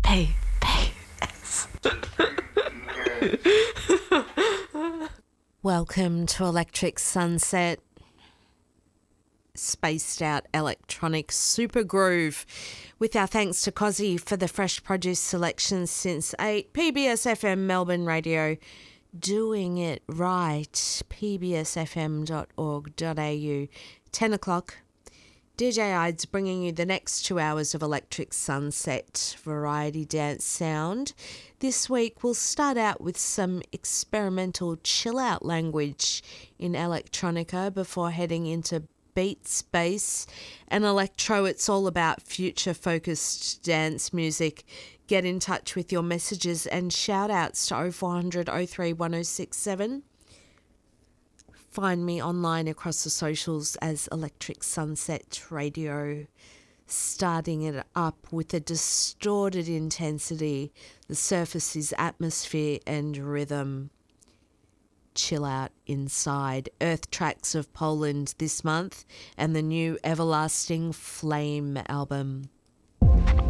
PBS. Welcome to Electric Sunset, spaced out electronic super groove, with our thanks to Cozzy for the fresh produce selection since 8. PBS FM Melbourne Radio, doing it right. pbsfm.org.au. 10 o'clock. DJ Ides bringing you the next 2 hours of Electric Sunset variety dance sound. This week we'll start out with some experimental chill-out language in electronica before heading into beat space and electro. It's all about future-focused dance music. Get in touch with your messages and shout-outs to 0400 03 1067. Find me online across the socials as Electric Sunset Radio, starting it up with a distorted intensity. The surface is atmosphere and rhythm. Chill out inside. Earth Tracks of Poland this month and the new Everlasting Flame album.